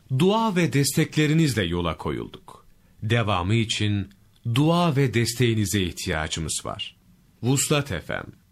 Dua ve desteklerinizle yola koyulduk. Devamı için dua ve desteğinize ihtiyacımız var. Vuslat FM